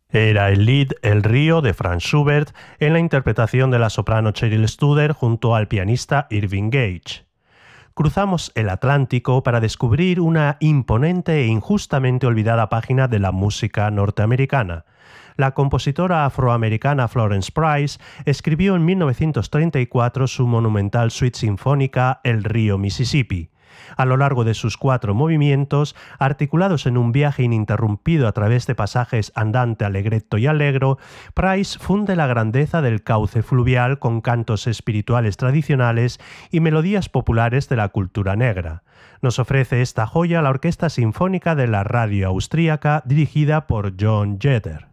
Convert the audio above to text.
Era el Lied El río de Franz Schubert en la interpretación de la soprano Cheryl Studer junto al pianista Irving Gage. Cruzamos el Atlántico para descubrir una imponente e injustamente olvidada página de la música norteamericana. La compositora afroamericana Florence Price escribió en 1934 su monumental suite sinfónica El río Mississippi. A lo largo de sus 4 movimientos, articulados en un viaje ininterrumpido a través de pasajes andante, allegretto y allegro, Price funde la grandeza del cauce fluvial con cantos espirituales tradicionales y melodías populares de la cultura negra. Nos ofrece esta joya la Orquesta Sinfónica de la Radio Austríaca dirigida por John Jeter.